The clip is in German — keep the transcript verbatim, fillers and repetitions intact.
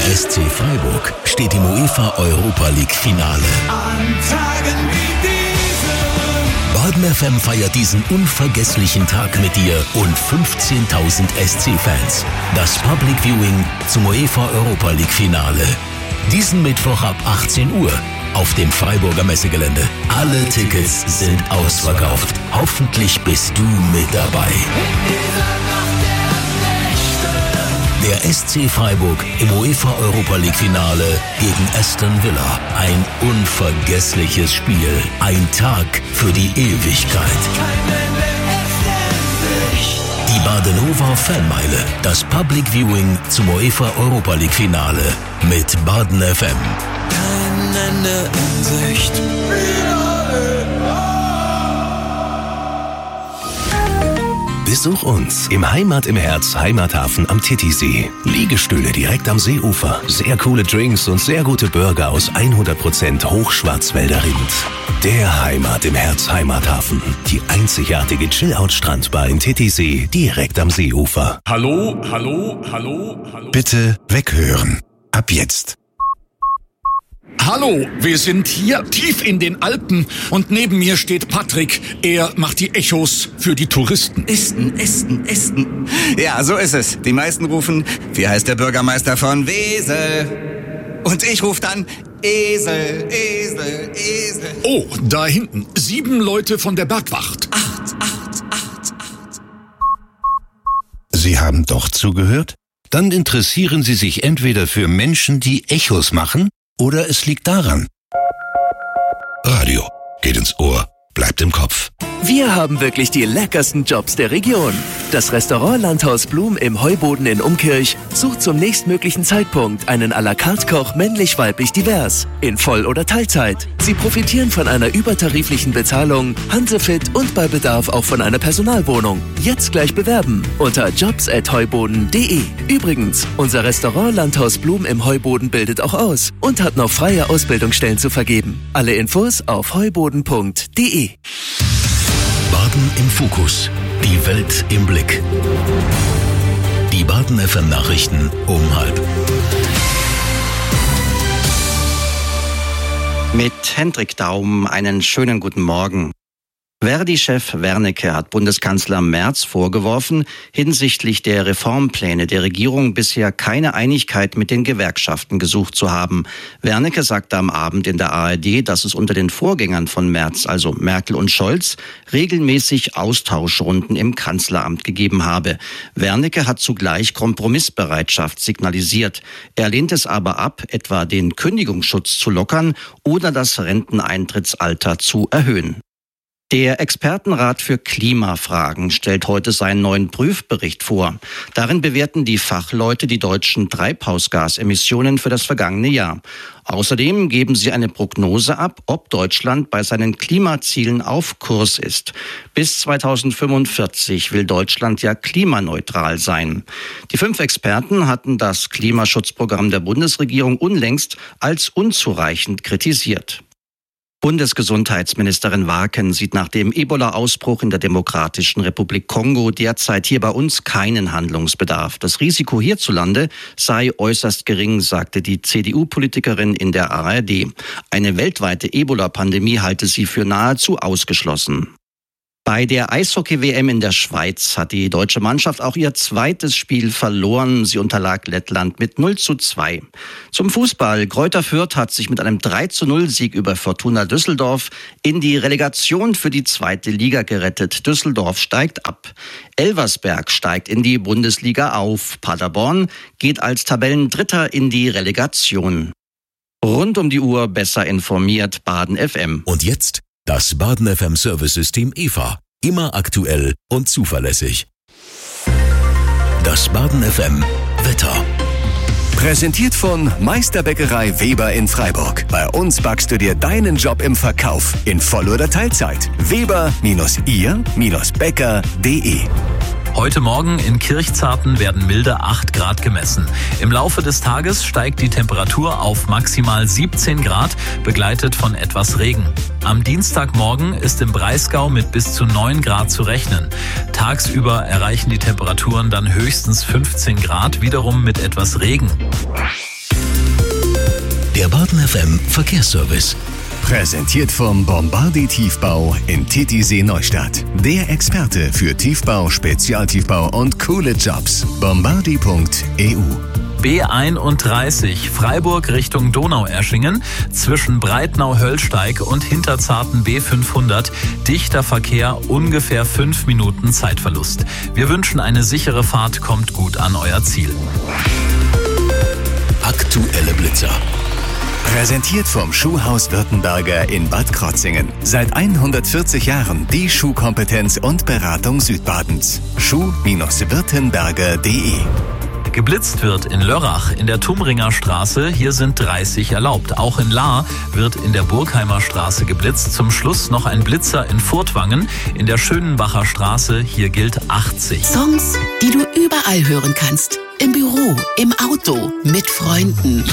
Der S C Freiburg steht im UEFA Europa League Finale. An Tagen wie diesen. Baden F M feiert diesen unvergesslichen Tag mit dir und fünfzehntausend S C-Fans. Das Public Viewing zum UEFA Europa League Finale. Diesen Mittwoch ab achtzehn Uhr auf dem Freiburger Messegelände. Alle Tickets sind ausverkauft. Hoffentlich bist du mit dabei. Der S C Freiburg im UEFA Europa League Finale gegen Aston Villa. Ein unvergessliches Spiel. Ein Tag für die Ewigkeit. Die Badenova Fanmeile. Das Public Viewing zum UEFA Europa League Finale mit Baden F M. Kein Ende in Sicht. Besuch uns im Heimat im Herz Heimathafen am Titisee. Liegestühle direkt am Seeufer, sehr coole Drinks und sehr gute Burger aus hundert Prozent Hochschwarzwälder Rind. Der Heimat im Herz Heimathafen. Die einzigartige Chill-Out-Strandbar in Titisee direkt am Seeufer. Hallo, hallo, hallo, hallo. Bitte weghören. Ab jetzt. Hallo, wir sind hier tief in den Alpen und neben mir steht Patrick. Er macht die Echos für die Touristen. Esten, Esten, Esten. Ja, so ist es. Die meisten rufen, wie heißt der Bürgermeister von Wesel? Und ich rufe dann Esel, Esel, Esel. Oh, da hinten. Sieben Leute von der Bergwacht. Acht, acht, acht, acht. Sie haben doch zugehört? Dann interessieren Sie sich entweder für Menschen, die Echos machen, oder es liegt daran. Radio geht ins Ohr, bleibt im Kopf. Wir haben wirklich die leckersten Jobs der Region. Das Restaurant Landhaus Blum im Heuboden in Umkirch sucht zum nächstmöglichen Zeitpunkt einen à la carte Koch männlich-weiblich divers, in Voll- oder Teilzeit. Sie profitieren von einer übertariflichen Bezahlung, hansefit und bei Bedarf auch von einer Personalwohnung. Jetzt gleich bewerben unter jobs at heuboden punkt de. Übrigens, unser Restaurant Landhaus Blum im Heuboden bildet auch aus und hat noch freie Ausbildungsstellen zu vergeben. Alle Infos auf heuboden punkt de. Baden im Fokus. Die Welt im Blick. Die Baden F M Nachrichten um halb. Mit Hendrik Daum einen schönen guten Morgen. Verdi-Chef Wernicke hat Bundeskanzler Merz vorgeworfen, hinsichtlich der Reformpläne der Regierung bisher keine Einigkeit mit den Gewerkschaften gesucht zu haben. Wernicke sagte am Abend in der A R D, dass es unter den Vorgängern von Merz, also Merkel und Scholz, regelmäßig Austauschrunden im Kanzleramt gegeben habe. Wernicke hat zugleich Kompromissbereitschaft signalisiert. Er lehnt es aber ab, etwa den Kündigungsschutz zu lockern oder das Renteneintrittsalter zu erhöhen. Der Expertenrat für Klimafragen stellt heute seinen neuen Prüfbericht vor. Darin bewerten die Fachleute die deutschen Treibhausgasemissionen für das vergangene Jahr. Außerdem geben sie eine Prognose ab, ob Deutschland bei seinen Klimazielen auf Kurs ist. Bis zweitausendfünfundvierzig will Deutschland ja klimaneutral sein. Die fünf Experten hatten das Klimaschutzprogramm der Bundesregierung unlängst als unzureichend kritisiert. Bundesgesundheitsministerin Warken sieht nach dem Ebola-Ausbruch in der Demokratischen Republik Kongo derzeit hier bei uns keinen Handlungsbedarf. Das Risiko hierzulande sei äußerst gering, sagte die C D U-Politikerin in der A R D. Eine weltweite Ebola-Pandemie halte sie für nahezu ausgeschlossen. Bei der Eishockey-W M in der Schweiz hat die deutsche Mannschaft auch ihr zweites Spiel verloren. Sie unterlag Lettland mit null zu zwei. Zum Fußball. Greuther Fürth hat sich mit einem drei zu null Sieg über Fortuna Düsseldorf in die Relegation für die zweite Liga gerettet. Düsseldorf steigt ab. Elversberg steigt in die Bundesliga auf. Paderborn geht als Tabellendritter in die Relegation. Rund um die Uhr besser informiert Baden F M. Und jetzt das Baden F M Service-System E V A. Immer aktuell und zuverlässig. Das Baden F M Wetter. Präsentiert von Meisterbäckerei Weber in Freiburg. Bei uns backst du dir deinen Job im Verkauf in Voll- oder Teilzeit. Weber ihr Bäcker punkt de. Heute Morgen in Kirchzarten werden milde acht Grad gemessen. Im Laufe des Tages steigt die Temperatur auf maximal siebzehn Grad, begleitet von etwas Regen. Am Dienstagmorgen ist im Breisgau mit bis zu neun Grad zu rechnen. Tagsüber erreichen die Temperaturen dann höchstens fünfzehn Grad, wiederum mit etwas Regen. der Baden F M Verkehrsservice. Präsentiert vom Bombardi Tiefbau in Titisee Neustadt. Der Experte für Tiefbau, Spezialtiefbau und coole Jobs. bombardi punkt e u. B einunddreißig Freiburg Richtung Donaueschingen zwischen Breitnau-Höllsteig und Hinterzarten B fünfhundert. Dichter Verkehr, ungefähr fünf Minuten Zeitverlust. Wir wünschen eine sichere Fahrt, kommt gut an euer Ziel. Aktuelle Blitzer. Präsentiert vom Schuhhaus Württemberger in Bad Krotzingen. Seit hundertvierzig Jahren die Schuhkompetenz und Beratung Südbadens. schuh-württemberger punkt de. Geblitzt wird in Lörrach in der Tumringer Straße, hier sind dreißig erlaubt. Auch in Lahr wird in der Burgheimer Straße geblitzt. Zum Schluss noch ein Blitzer in Furtwangen in der Schönenbacher Straße, hier gilt achtzig. Songs, die du überall hören kannst. Im Büro, im Auto, mit Freunden.